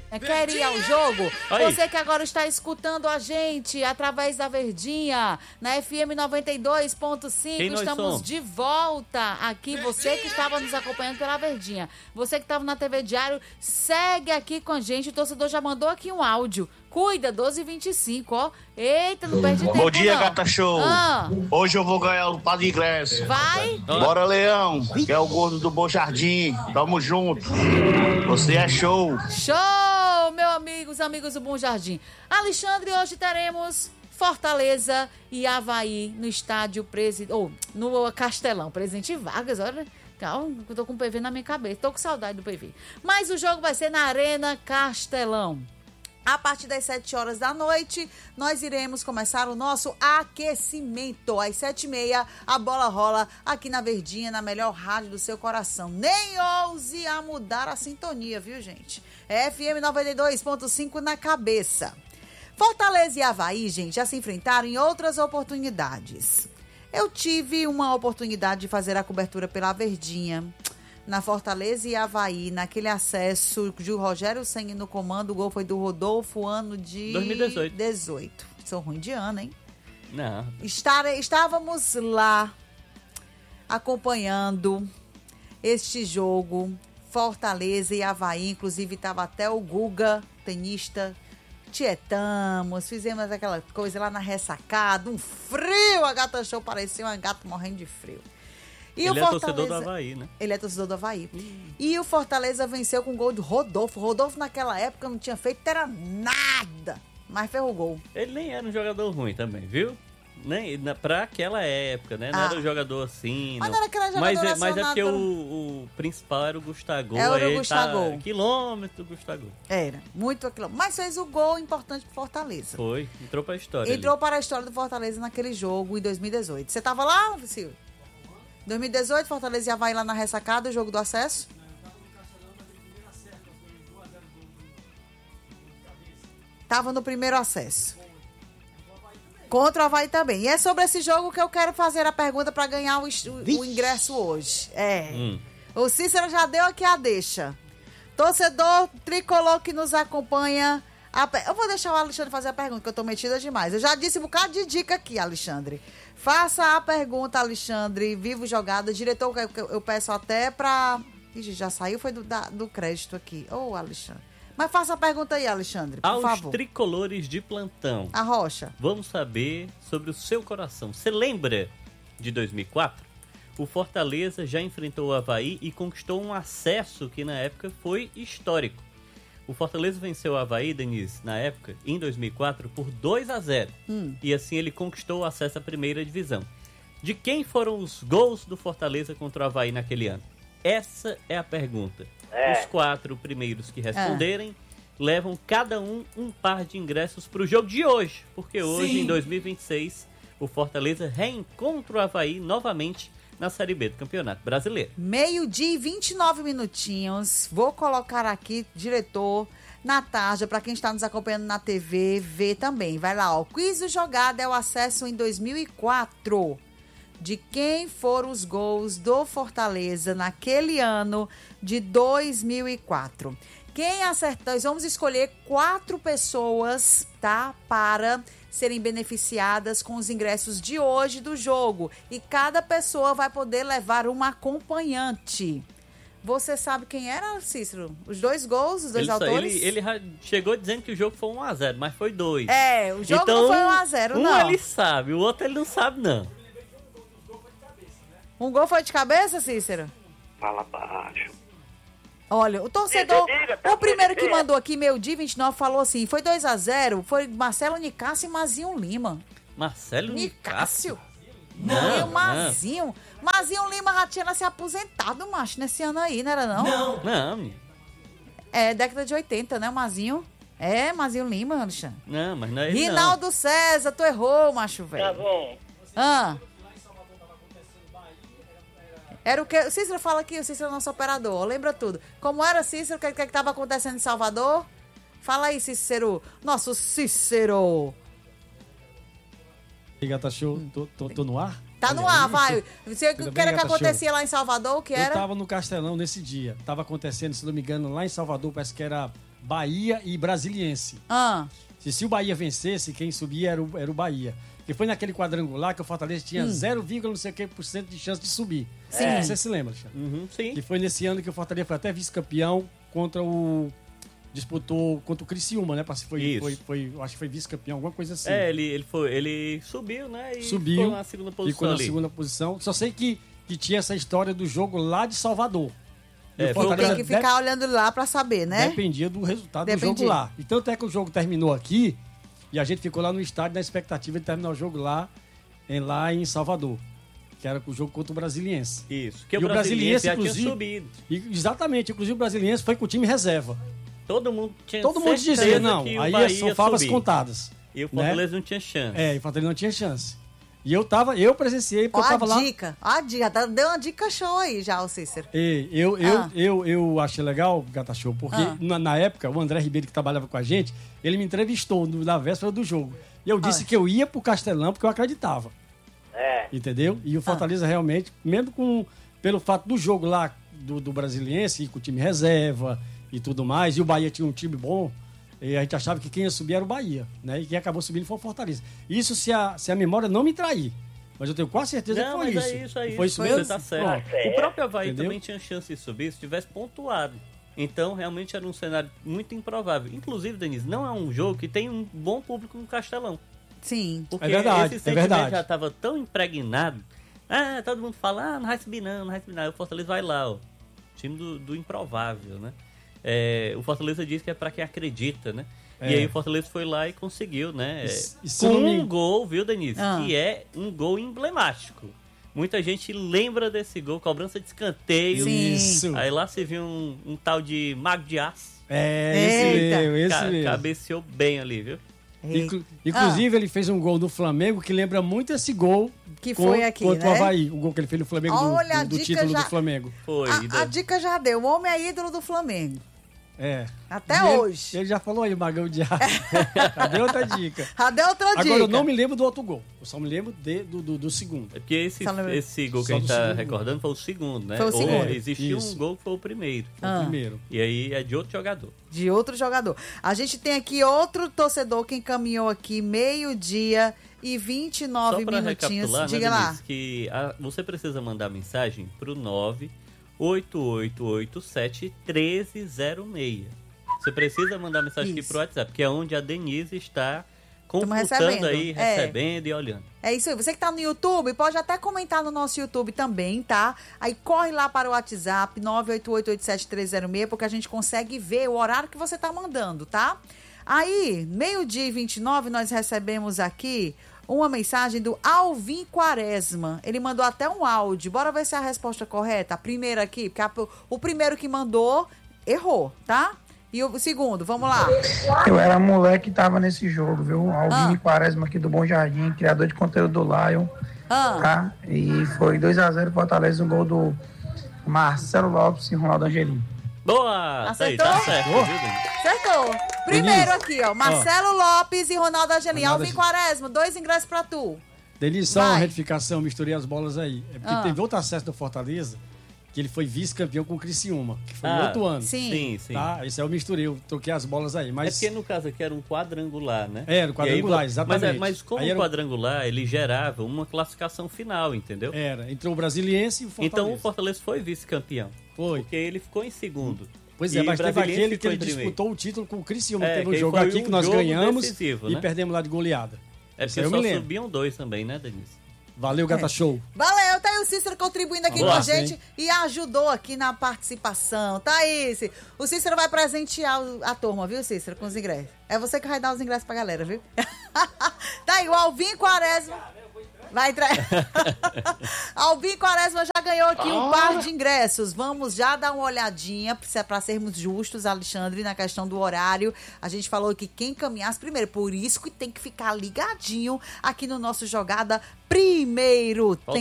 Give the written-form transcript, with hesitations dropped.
Quer ir ao jogo? Aí. Você que agora está escutando a gente através da Verdinha, na FM 92.5, Quem nós estamos somos? de volta aqui. Você que estava nos acompanhando pela Verdinha, você que estava na TV Diário, segue aqui com a gente. O torcedor já mandou aqui um áudio. Cuida, 12h25, ó. Eita, não perde tempo, Bom dia, não. Gata Show. Ah. Hoje eu vou ganhar o par de ingresso. Vai? Bora, Leão, que é o gordo do Bom Jardim. Tamo junto. Você é show. Show, meus amigos do Bom Jardim. Alexandre, hoje teremos Fortaleza e Avaí no estádio no Castelão. Presidente Vargas, olha. Calma, eu tô com o PV na minha cabeça. Tô com saudade do PV. Mas o jogo vai ser na Arena Castelão. A partir das 7 horas da noite, nós iremos começar o nosso aquecimento. Às 7h30, a bola rola aqui na Verdinha, na melhor rádio do seu coração. Nem ouse a mudar a sintonia, viu, gente? FM 92.5 na cabeça. Fortaleza e Avaí, gente, já se enfrentaram em outras oportunidades. Eu tive uma oportunidade de fazer a cobertura pela Verdinha, na Fortaleza e Avaí, naquele acesso de Rogério Ceni no comando. O gol foi do Rodolfo, ano de 2018. São ruim de ano, hein? Não. Estávamos lá acompanhando este jogo, Fortaleza e Avaí. Inclusive estava até o Guga, tenista. Tietamos, fizemos aquela coisa lá na ressacada, um frio, a Gata Show parecia uma gata morrendo de frio. E ele o é torcedor do Avaí, né? Ele é torcedor do Avaí. E o Fortaleza venceu com o gol de Rodolfo. Rodolfo, naquela época, não tinha feito nada, mas fez o gol. Ele nem era um jogador ruim também, viu? Nem, pra aquela época, né? Não era um jogador assim. Mas não era aquele jogador mas é porque o principal era o Gustavo. Era o Gustavo. Tá, quilômetro do Gustavo. Era, muito quilômetro. Mas fez o gol importante pro Fortaleza. Foi, entrou pra história. Entrou para a história do Fortaleza naquele jogo em 2018. Você tava lá, Silvio? 2018, Fortaleza e Avaí lá na ressacada, o jogo do acesso. Tava no primeiro acesso. Contra o Avaí também. E é sobre esse jogo que eu quero fazer a pergunta para ganhar o ingresso hoje. O Cícero já deu aqui a deixa. Torcedor tricolor que nos acompanha. Eu vou deixar o Alexandre fazer a pergunta, que eu tô metida demais. Eu já disse um bocado de dica aqui, Alexandre. Faça a pergunta, Alexandre. Vivo jogada. Diretor, eu peço até pra... Ixi, já saiu, foi do crédito aqui. Alexandre. Mas faça a pergunta aí, Alexandre, por favor. Aos tricolores de plantão. A Rocha. Vamos saber sobre o seu coração. Você lembra de 2004? O Fortaleza já enfrentou o Avaí e conquistou um acesso que na época foi histórico. O Fortaleza venceu o Avaí, Denise, na época, em 2004, por 2-0. E assim ele conquistou o acesso à primeira divisão. De quem foram os gols do Fortaleza contra o Avaí naquele ano? Essa é a pergunta. Os 4 primeiros que responderem levam cada um par de ingressos para o jogo de hoje. Porque hoje, em 2026, o Fortaleza reencontra o Avaí novamente na Série B do Campeonato Brasileiro. 12h e 29 minutinhos. Vou colocar aqui, diretor, na tarja, para quem está nos acompanhando na TV, ver também. Vai lá, ó. Quiz do Jogada é o acesso em 2004. De quem foram os gols do Fortaleza naquele ano de 2004. Quem acertar, nós vamos escolher 4 pessoas, tá? Para serem beneficiadas com os ingressos de hoje do jogo. E cada pessoa vai poder levar uma acompanhante. Você sabe quem era, Cícero? Os 2 gols, os 2 autores? Ele chegou dizendo que o jogo foi 1-0, mas foi 2. O jogo então, não foi 1-0, não. Um ele sabe, o outro ele não sabe, não. Um gol foi de cabeça, Cícero? Fala baixo. Olha, o torcedor, o primeiro que mandou aqui, 12h29, falou assim, foi 2-0, foi Marcelo Nicásio e Mazinho Lima. Marcelo Nicásio? Não, Mazinho. Mazinho Lima já tinha se aposentado, macho, nesse ano aí, não era não? Não. É, década de 80, né, o Mazinho? Mazinho Lima, Alexandre. Não, mas não é ele, Rinaldo César, tu errou, macho, velho. Tá bom. Era o que? O Cícero fala aqui, o Cícero é nosso operador, lembra tudo. Como era, Cícero, o que estava acontecendo em Salvador? Fala aí, Cícero. Nosso Cícero. Gata Show, tô no ar? Tá no ar, vai. Você que era que acontecia lá em Salvador, o que era? Eu tava no Castelão nesse dia. Tava acontecendo, se não me engano, lá em Salvador, parece que era Bahia e Brasiliense. Se o Bahia vencesse, quem subia era o Bahia. Porque foi naquele quadrangular que o Fortaleza tinha 0, não sei o que por cento de chance de subir. Sim. Você se lembra, Alexandre? Sim. Que foi nesse ano que o Fortaleza foi até vice-campeão contra o... Disputou contra o Criciúma, né? Eu acho que foi vice-campeão, alguma coisa assim. Ele subiu, né? E subiu, ficou na segunda posição. Ficou na segunda posição. Só sei que tinha essa história do jogo lá de Salvador. Tem que ficar olhando lá pra saber, né? Dependia do resultado do jogo lá. E tanto é que o jogo terminou aqui e a gente ficou lá no estádio na expectativa de terminar o jogo lá em Salvador. Que era o jogo contra o Brasiliense. Isso, que o Brasiliense já tinha subido. Exatamente, inclusive o Brasiliense foi com o time reserva. Todo mundo dizia, não, aí são favas contadas. E o Fortaleza não tinha chance. E o Fortaleza não tinha chance. E eu presenciei, porque eu tava lá... A dica, deu uma dica show aí já, o Cícero. Eu achei legal, Gata Show, porque na época, o André Ribeiro, que trabalhava com a gente, ele me entrevistou na véspera do jogo. E eu disse que eu ia pro Castelão porque eu acreditava. Entendeu? E o Fortaleza realmente, mesmo pelo fato do jogo lá do Brasiliense, com o time reserva e tudo mais, e o Bahia tinha um time bom, e a gente achava que quem ia subir era o Bahia, né? E quem acabou subindo foi o Fortaleza. Isso se a memória não me trair. Mas eu tenho quase certeza que foi isso. Foi isso mesmo. Você tá certo. Ó, o próprio Avaí também tinha chance de subir se tivesse pontuado. Então, realmente era um cenário muito improvável. Inclusive, Denise, não é um jogo que tem um bom público no Castelão. Sim. Porque é verdade, esse sentimento já estava tão impregnado. Todo mundo fala, não vai subir não. Aí o Fortaleza vai lá, ó. Time do improvável, né? O Fortaleza diz que é pra quem acredita, né? E aí o Fortaleza foi lá e conseguiu, né? Com um gol, viu, Denise? Que é um gol emblemático. Muita gente lembra desse gol, cobrança de escanteio. Sim. Isso. Aí lá você viu um tal de Mago de Aço. Esse mesmo. Cabeceou bem ali, viu? Inclusive, ele fez um gol do Flamengo que lembra muito esse gol que foi aqui, contra né? o Avaí. O gol que ele fez no Flamengo, do título do Flamengo. Foi. A dica já deu. O homem é ídolo do Flamengo. Até e hoje. Ele já falou aí, Magão de Aço. Cadê outra dica? Cadê outra dica? Agora, eu não me lembro do outro gol. Eu só me lembro do segundo. É porque esse gol que a gente tá recordando foi o segundo, né? Foi o segundo. Existiu um gol que foi o primeiro. O primeiro. E aí é de outro jogador. De outro jogador. A gente tem aqui outro torcedor que encaminhou aqui 12h e 29 minutinhos. Diga lá. Denise, que você precisa mandar mensagem pro 98887-1306. Você precisa mandar mensagem aqui pro WhatsApp, que é onde a Denise está computando recebendo e olhando. É isso aí. Você que tá no YouTube, pode até comentar no nosso YouTube também, tá? Aí corre lá para o WhatsApp 98887-1306, porque a gente consegue ver o horário que você tá mandando, tá? Aí, 12h29, nós recebemos aqui uma mensagem do Alvin Quaresma. Ele mandou até um áudio. Bora ver se é a resposta correta. A primeira aqui, porque o primeiro que mandou errou, tá? E o segundo, vamos lá. Eu era moleque que tava nesse jogo, viu? Alvin Quaresma aqui do Bom Jardim, criador de conteúdo do Lion. Tá? E foi 2-0 Fortaleza, um gol do Marcelo Lopes e Ronaldo Angelino. Boa! Acertou? Tá certo, viu, Denise? Acertou. Primeiro aqui, ó. Marcelo Lopes e Ronaldo Angelino. Alvin Quaresma, 2 ingressos pra tu. Denise, só uma retificação, misturei as bolas aí. É porque teve outro acesso do Fortaleza, que ele foi vice-campeão com o Criciúma, que foi no outro ano. Sim. Tá? Isso aí eu misturei, eu troquei as bolas aí. Mas... É porque no caso aqui era um quadrangular, né? Era um quadrangular, exatamente. Mas como o quadrangular, ele gerava uma classificação final, entendeu? Entrou o Brasiliense e o Fortaleza. Então o Fortaleza foi vice-campeão. Foi. Porque ele ficou em segundo. Pois é, mas teve aquele que ele disputou o título com o Criciúma. Teve um jogo aqui que nós ganhamos decisivo, e perdemos lá de goleada. É porque só subiam 2 também, né, Denise? Valeu, Gata Show. Valeu, tá aí o Cícero contribuindo aqui com a gente e ajudou aqui na participação. Tá aí, o Cícero vai presentear a turma, viu, Cícero, com os ingressos. É você que vai dar os ingressos pra galera, viu? Tá aí, o Alvin Quaresma. Vai Alvin Quaresma já ganhou aqui um par de ingressos. Vamos já dar uma olhadinha para sermos justos, Alexandre, na questão do horário. A gente falou que quem caminhasse primeiro, por isso que tem que ficar ligadinho aqui no nosso Jogada Primeiro.